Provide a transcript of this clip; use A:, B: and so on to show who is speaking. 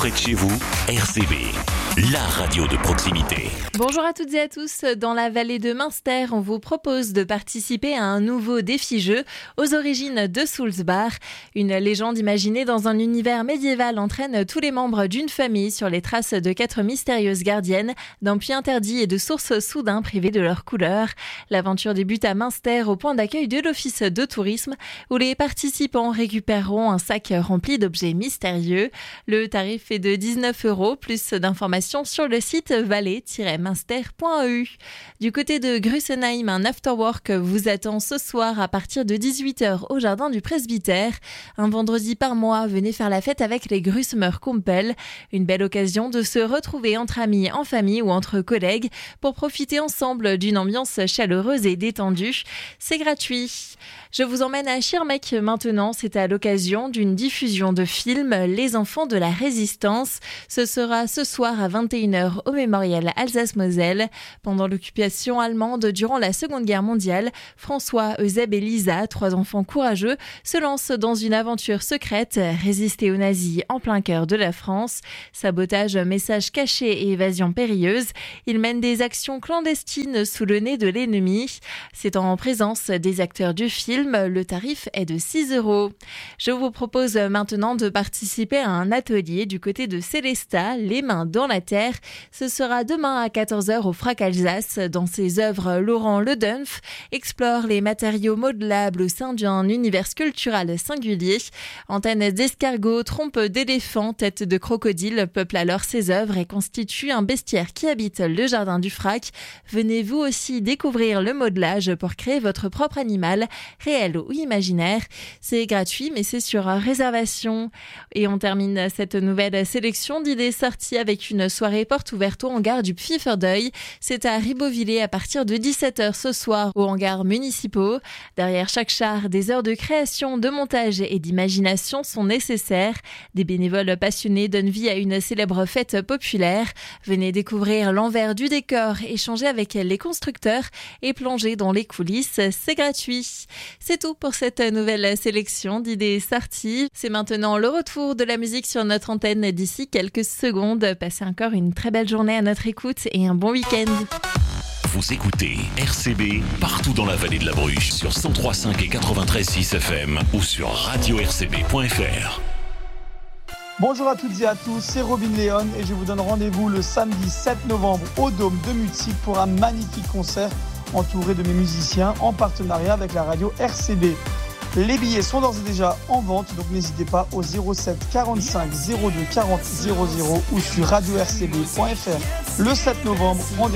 A: près de chez vous, RCB, la radio de proximité.
B: Bonjour à toutes et à tous. Dans la vallée de Münster, on vous propose de participer à un nouveau défi-jeu aux origines de Soulsbar. Une légende imaginée dans un univers médiéval entraîne tous les membres d'une famille sur les traces de 4 mystérieuses gardiennes d'un puits interdit et de sources soudain privées de leur couleur. L'aventure débute à Münster, au point d'accueil de l'office de tourisme, où les participants récupéreront un sac rempli d'objets mystérieux. Le tarif est de 19 €. Plus d'informations sur le site vallée-münster.eu. Du côté de Grussenheim, un afterwork vous attend ce soir à partir de 18h au jardin du presbytère. Un vendredi par mois, venez faire la fête avec les Grusmer Kumpel. Une belle occasion de se retrouver entre amis, en famille ou entre collègues pour profiter ensemble d'une ambiance chaleureuse et détendue. C'est gratuit. Je vous emmène à Schirmeck maintenant. C'est à l'occasion d'une diffusion de film Les Enfants de la Résistance. Ce sera ce soir à 21h au mémorial Alsace-Moselle. Pendant l'occupation allemande durant la Seconde Guerre mondiale, François, Euseb et Lisa, 3 enfants courageux, se lancent dans une aventure secrète, résister aux nazis en plein cœur de la France. Sabotage, messages cachés et évasion périlleuse, ils mènent des actions clandestines sous le nez de l'ennemi. C'est en présence des acteurs du film. Le tarif est de 6 €. Je vous propose maintenant de participer à un atelier du côté de Célestat, Les mains dans la terre. Ce sera demain à 14h au Frac Alsace. Dans ses œuvres, Laurent Ledenf explore les matériaux modelables au sein d'un univers sculptural singulier. Antennes d'escargots, trompes d'éléphants, têtes de crocodile peuplent alors ses œuvres et constituent un bestiaire qui habite le jardin du Frac. Venez vous aussi découvrir le modelage pour créer votre propre animal, réel ou imaginaire. C'est gratuit, mais c'est sur réservation. Et on termine cette nouvelle sélection d'idées sorties avec une soirée porte ouverte au hangar du Pfifferdeuil. C'est à Ribeauvillé à partir de 17h ce soir aux hangars municipaux. Derrière chaque char, des heures de création, de montage et d'imagination sont nécessaires. Des bénévoles passionnés donnent vie à une célèbre fête populaire. Venez découvrir l'envers du décor, échanger avec les constructeurs et plonger dans les coulisses. C'est gratuit. C'est tout pour cette nouvelle sélection d'idées sorties. C'est maintenant le retour de la musique sur notre antenne d'ici quelques secondes. Passez encore une très belle journée à notre écoute et un bon week-end.
A: Vous écoutez RCB partout dans la vallée de la Bruche sur 103.5 et 93.6 FM ou sur radio-rcb.fr.
C: Bonjour à toutes et à tous, c'est Robin Léon et je vous donne rendez-vous le samedi 7 novembre au Dôme de Mutzig pour un magnifique concert entouré de mes musiciens en partenariat avec la radio RCB. Les billets sont d'ores et déjà en vente, donc n'hésitez pas au 07 45 02 40 00 ou sur radio-rcb.fr. Le 7 novembre, rendez-vous